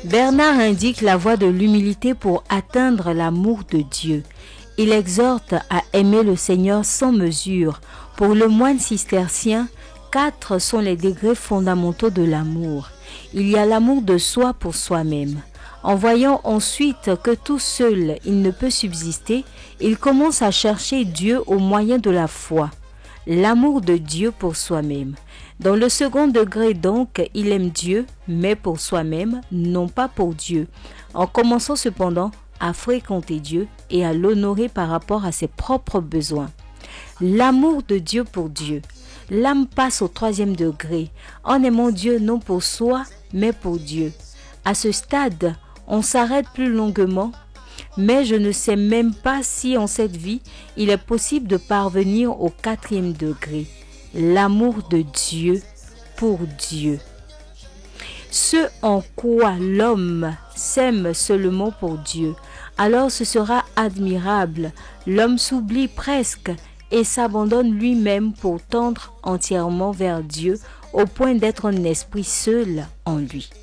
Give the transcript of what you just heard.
Bernard indique la voie de l'humilité pour atteindre l'amour de Dieu. Il exhorte à aimer le Seigneur sans mesure. Pour le moine cistercien, 4 sont les degrés fondamentaux de l'amour. Il y a l'amour de soi pour soi-même. En voyant ensuite que tout seul il ne peut subsister, il commence à chercher Dieu au moyen de la foi. L'amour de Dieu pour soi-même. Dans le second degré donc, il aime Dieu, mais pour soi-même, non pas pour Dieu, en commençant cependant à fréquenter Dieu et à l'honorer par rapport à ses propres besoins. L'amour de Dieu pour Dieu. L'âme passe au 3e degré, en aimant Dieu non pour soi, mais pour Dieu. À ce stade, on s'arrête plus longuement, mais je ne sais même pas si en cette vie, il est possible de parvenir au 4e degré. L'amour de Dieu pour Dieu. Ce en quoi l'homme s'aime seulement pour Dieu, alors ce sera admirable. L'homme s'oublie presque et s'abandonne lui-même pour tendre entièrement vers Dieu au point d'être un esprit seul en lui.